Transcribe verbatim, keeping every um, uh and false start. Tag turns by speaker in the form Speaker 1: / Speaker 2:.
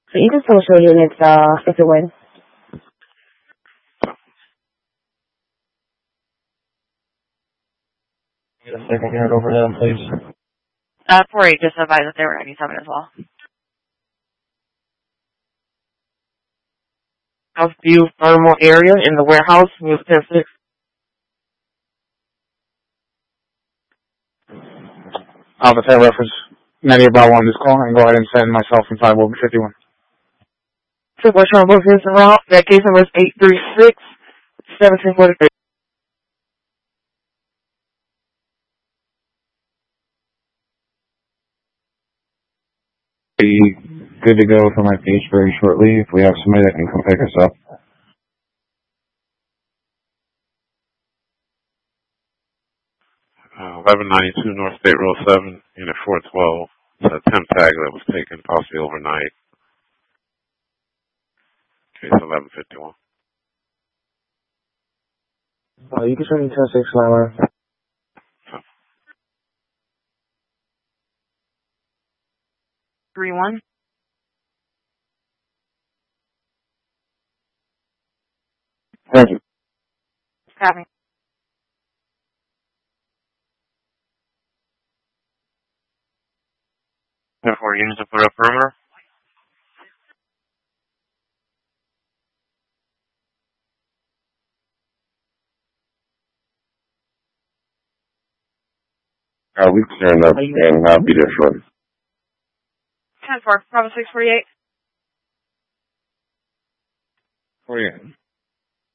Speaker 1: So you can social units, uh, if it wins.
Speaker 2: Get a second unit over them, please.
Speaker 3: Uh, four eight just advised that they were ninety-seven as well.
Speaker 2: Southview thermal area in the warehouse, News ten six. Alpha ten reference. ninety about one this call, and go ahead and send myself and five over fifty-one. Triple Charlie Bookings around. That case number is eight three six, seventeen forty-three.
Speaker 4: Be good to go for my page very shortly if we have somebody that can come pick us up.
Speaker 5: Uh, eleven ninety-two North State Road seven, Unit four twelve. It's a temp tag that was taken possibly overnight. Case eleven fifty-one.
Speaker 2: Uh, you can send me ten six, Slammer.
Speaker 3: Three one.
Speaker 4: Thank you.
Speaker 3: Copy.
Speaker 5: Four units to put up perimeter.
Speaker 4: Uh, we can stand up and I'll be there shortly.
Speaker 3: ten four. Bravo six forty-eight.
Speaker 4: Oh, yeah.